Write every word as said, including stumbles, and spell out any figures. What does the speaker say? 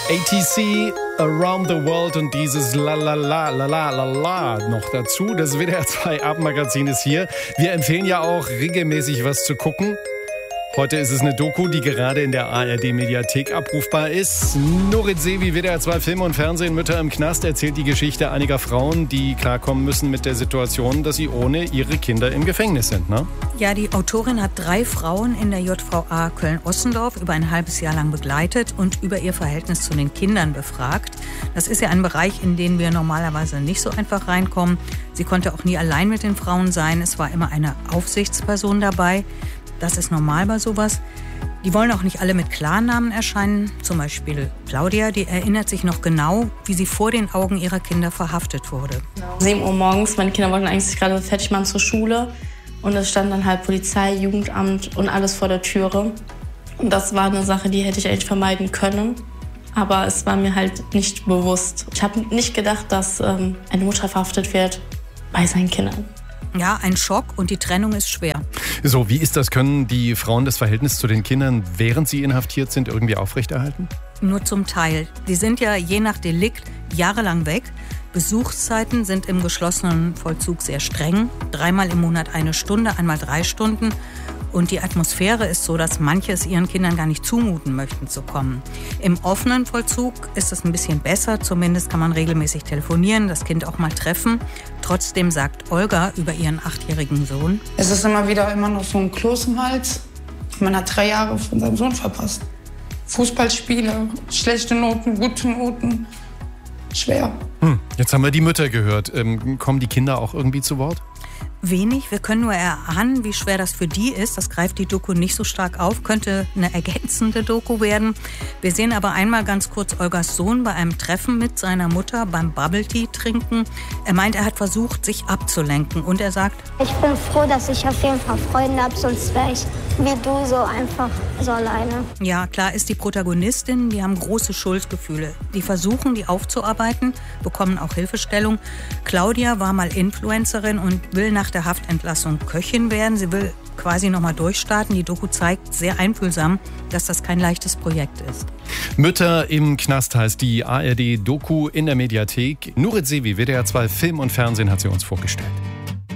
A T C, Around the World und dieses La La La La La La La noch dazu. Das W D R zwei Abendmagazin ist hier. Wir empfehlen ja auch regelmäßig was zu gucken. Heute ist es eine Doku, die gerade in der A R D-Mediathek abrufbar ist. Nurit Sevi, W D R zwei Film und Fernsehen, Mütter im Knast, erzählt die Geschichte einiger Frauen, die klarkommen müssen mit der Situation, dass sie ohne ihre Kinder im Gefängnis sind, ne? Ja, die Autorin hat drei Frauen in der J V A Köln-Ossendorf über ein halbes Jahr lang begleitet und über ihr Verhältnis zu den Kindern befragt. Das ist ja ein Bereich, in den wir normalerweise nicht so einfach reinkommen. Sie konnte auch nie allein mit den Frauen sein. Es war immer eine Aufsichtsperson dabei. Das ist normal bei sowas. Die wollen auch nicht alle mit Klarnamen erscheinen. Zum Beispiel Claudia, die erinnert sich noch genau, wie sie vor den Augen ihrer Kinder verhaftet wurde. sieben Uhr morgens, meine Kinder wollten eigentlich gerade fertig machen zur Schule. Und es stand dann halt Polizei, Jugendamt und alles vor der Türe. Und das war eine Sache, die hätte ich eigentlich vermeiden können. Aber es war mir halt nicht bewusst. Ich habe nicht gedacht, dass ähm, eine Mutter verhaftet wird bei seinen Kindern. Ja, ein Schock und die Trennung ist schwer. So, wie ist das? Können die Frauen das Verhältnis zu den Kindern, während sie inhaftiert sind, irgendwie aufrechterhalten? Nur zum Teil. Die sind ja je nach Delikt jahrelang weg. Besuchszeiten sind im geschlossenen Vollzug sehr streng. Dreimal im Monat eine Stunde, einmal drei Stunden. Und die Atmosphäre ist so, dass manche es ihren Kindern gar nicht zumuten möchten zu kommen. Im offenen Vollzug ist es ein bisschen besser. Zumindest kann man regelmäßig telefonieren, das Kind auch mal treffen. Trotzdem sagt Olga über ihren achtjährigen Sohn: Es ist immer wieder immer noch so ein Kloß im Hals. Man hat drei Jahre von seinem Sohn verpasst. Fußballspiele, schlechte Noten, gute Noten. Schwer. Hm, jetzt haben wir die Mütter gehört. Ähm, kommen die Kinder auch irgendwie zu Wort? Wenig. Wir können nur erahnen, wie schwer das für die ist. Das greift die Doku nicht so stark auf. Könnte eine ergänzende Doku werden. Wir sehen aber einmal ganz kurz Olgas Sohn bei einem Treffen mit seiner Mutter beim Bubble Tea trinken. Er meint, er hat versucht, sich abzulenken. Und er sagt: Ich bin froh, dass ich auf jeden Fall Freunde habe, sonst wäre ich wie du so einfach so alleine. Ja, klar ist die Protagonistin, die haben große Schuldgefühle. Die versuchen, die aufzuarbeiten, bekommen auch Hilfestellung. Claudia war mal Influencerin und will nach der Haftentlassung Köchin werden. Sie will quasi nochmal durchstarten. Die Doku zeigt sehr einfühlsam, dass das kein leichtes Projekt ist. Mütter im Knast heißt die A R D-Doku in der Mediathek. Nurit Sevi, W D R zwei Film und Fernsehen, hat sie uns vorgestellt.